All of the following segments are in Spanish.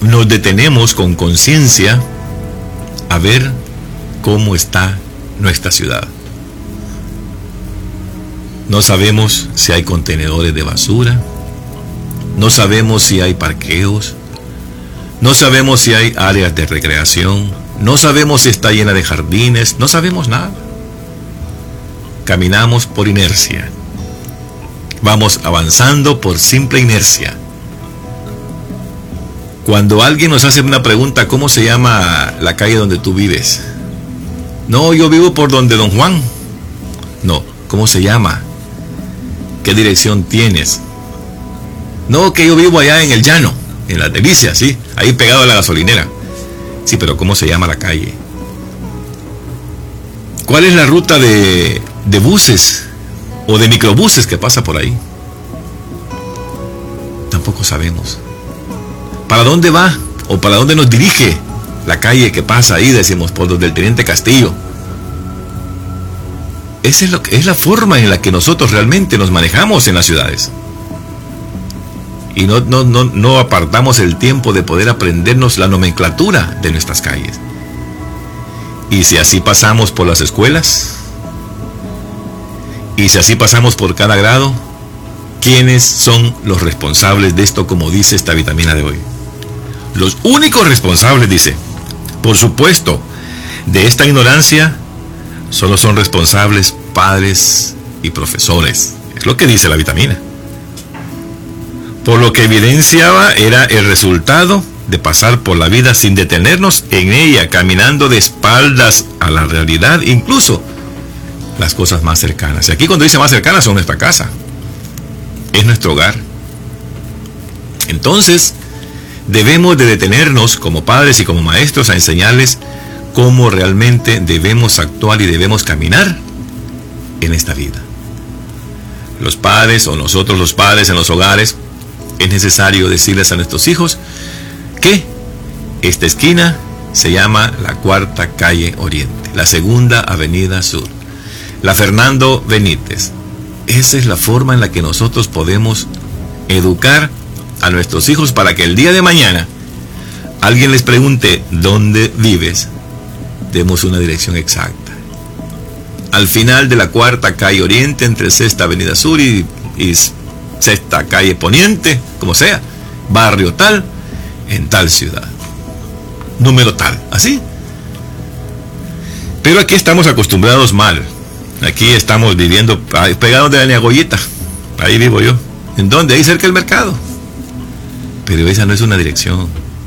nos detenemos con conciencia a ver cómo está nuestra ciudad. No sabemos si hay contenedores de basura, no sabemos si hay parqueos, no sabemos si hay áreas de recreación, no sabemos si está llena de jardines, no sabemos nada. Caminamos por inercia. Vamos avanzando por simple inercia. Cuando alguien nos hace una pregunta, ¿cómo se llama la calle donde tú vives? No, yo vivo por donde Don Juan. No, ¿cómo se llama? ¿Qué dirección tienes? No, que yo vivo allá en el llano, en Las Delicias, sí, ahí pegado a la gasolinera. Sí, pero ¿cómo se llama la calle? ¿Cuál es la ruta de buses o de microbuses que pasa por ahí? Tampoco sabemos. ¿Para dónde va o para dónde nos dirige la calle que pasa ahí, decimos, por donde el Teniente Castillo? Esa es la forma en la que nosotros realmente nos manejamos en las ciudades. Y no apartamos el tiempo de poder aprendernos la nomenclatura de nuestras calles. Y si así pasamos por las escuelas, y si así pasamos por cada grado, ¿quiénes son los responsables de esto, como dice esta vitamina de hoy? Los únicos responsables, dice, por supuesto, de esta ignorancia, solo son responsables padres y profesores. Es lo que dice la vitamina. Por lo que evidenciaba era el resultado de pasar por la vida sin detenernos en ella, caminando de espaldas a la realidad, incluso las cosas más cercanas. Y aquí cuando dice más cercanas son nuestra casa, es nuestro hogar. Entonces, debemos de detenernos como padres y como maestros a enseñarles cómo realmente debemos actuar y debemos caminar en esta vida. Los padres o nosotros los padres en los hogares, es necesario decirles a nuestros hijos que esta esquina se llama la Cuarta Calle Oriente, la Segunda Avenida Sur, la Fernando Benítez. Esa es la forma en la que nosotros podemos educar a nuestros hijos para que el día de mañana alguien les pregunte ¿dónde vives? Demos una dirección exacta. Al final de la Cuarta Calle Oriente, entre Sexta Avenida Sur y Sexta Calle Poniente, como sea, barrio tal, en tal ciudad, número tal, así. Pero aquí estamos acostumbrados mal. Aquí estamos viviendo pegados de la Neagoyita. Ahí vivo yo. ¿En dónde? Ahí cerca del mercado. Pero esa no es una dirección.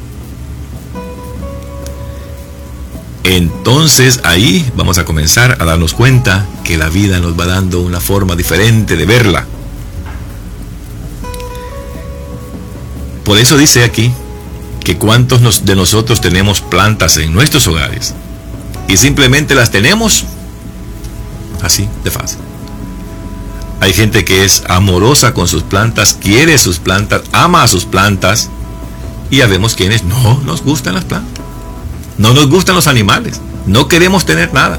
Entonces ahí vamos a comenzar a darnos cuenta que la vida nos va dando una forma diferente de verla. Por eso dice aquí que cuántos de nosotros tenemos plantas en nuestros hogares y simplemente las tenemos así de fácil. Hay gente que es amorosa con sus plantas, quiere sus plantas, ama a sus plantas, y ya vemos quienes no nos gustan las plantas, no nos gustan los animales, no queremos tener nada.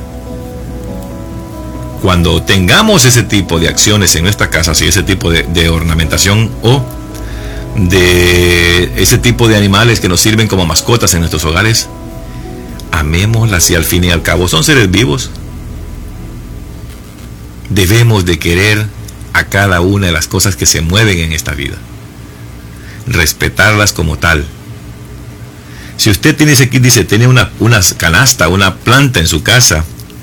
Cuando tengamos ese tipo de acciones en nuestra casa, si ese tipo de ornamentación o de ese tipo de animales que nos sirven como mascotas en nuestros hogares, amémoslas, y al fin y al cabo son seres vivos. Debemos de querer a cada una de las cosas que se mueven en esta vida, respetarlas como tal. Si usted tiene, aquí dice, tiene una canasta, una planta en su casa,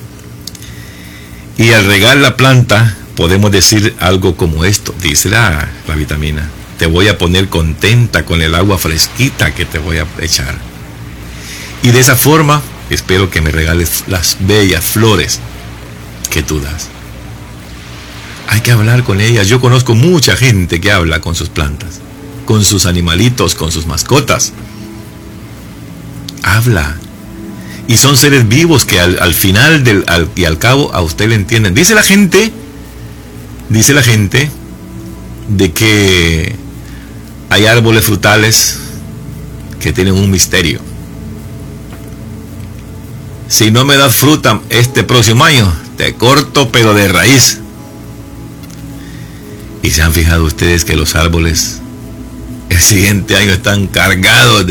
y al regar la planta podemos decir algo como esto, dice la vitamina: te voy a poner contenta con el agua fresquita que te voy a echar, y de esa forma espero que me regales las bellas flores que tú das. Hay que hablar con ellas. Yo conozco mucha gente que habla con sus plantas, con sus animalitos, con sus mascotas. Habla. Y son seres vivos que al final y al cabo a usted le entienden. Dice la gente de que hay árboles frutales que tienen un misterio. Si no me das fruta este próximo año, te corto pero de raíz. ¿Y se han fijado ustedes que los árboles el siguiente año están cargados